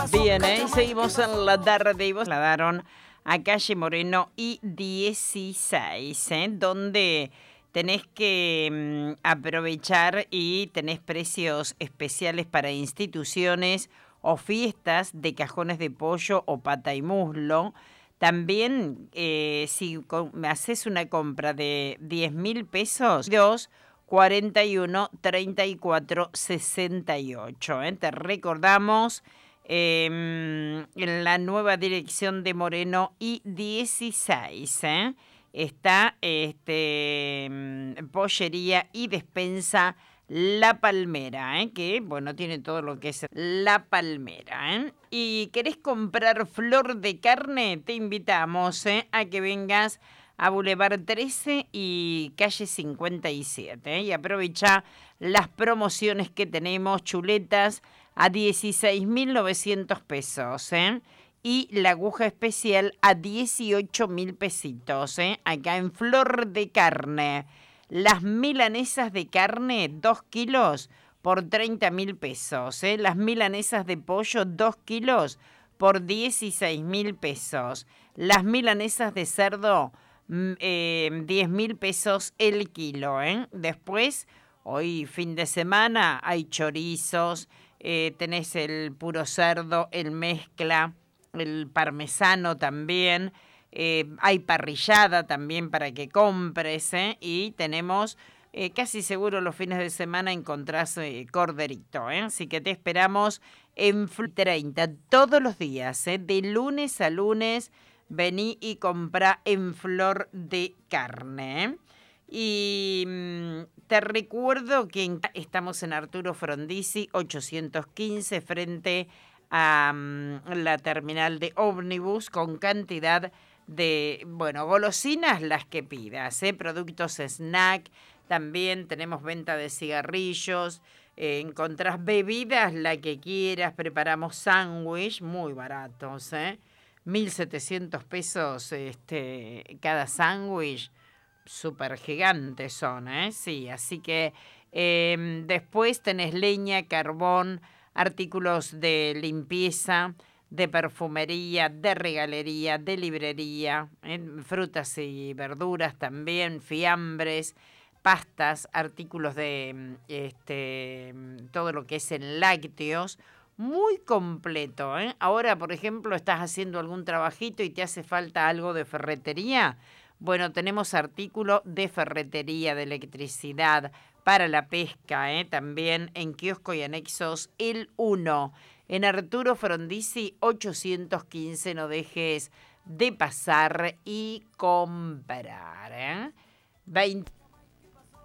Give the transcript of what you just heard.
Bien, y seguimos en la tarde y vos la daron a calle Moreno y 16, donde tenés que aprovechar y tenés precios especiales para instituciones o fiestas de cajones de pollo o pata y muslo. También, si me haces una compra de 10.000 pesos, 41 34 68. Te recordamos en la nueva dirección de Moreno y 16. Está pollería y despensa La Palmera, que bueno, tiene todo lo que es La Palmera. Y querés comprar flor de carne, te invitamos a que vengas a Boulevard 13 y calle 57. Y aprovecha las promociones que tenemos, chuletas a 16.900 pesos, y la aguja especial a 18.000 pesitos, acá en Flor de Carne. Las milanesas de carne, 2 kilos por 30.000 pesos, las milanesas de pollo, 2 kilos por 16.000 pesos. Las milanesas de cerdo, 10.000 pesos el kilo, Después, hoy fin de semana, hay chorizos, tenés el puro cerdo, el mezcla, el parmesano también, hay parrillada también para que compres, y tenemos casi seguro los fines de semana encontrás corderito, así que te esperamos en 30 todos los días, de lunes a lunes, vení y comprá en Flor de Carne. Y te recuerdo que estamos en Arturo Frondizi 815 frente a la terminal de ómnibus, con cantidad de, bueno, golosinas las que pidas, productos snack. También tenemos venta de cigarrillos, encontrás bebidas, la que quieras. Preparamos sándwich muy baratos, 1.700 pesos cada sándwich. Súper gigantes son, sí, así que después tenés leña, carbón, artículos de limpieza, de perfumería, de regalería, de librería, frutas y verduras también, fiambres, pastas, artículos de todo lo que es en lácteos, muy completo, Ahora, por ejemplo, estás haciendo algún trabajito y te hace falta algo de ferretería. Bueno, tenemos artículo de ferretería, de electricidad, para la pesca, también en kiosco y anexos El 1. En Arturo Frondizi 815, no dejes de pasar y comprar. 20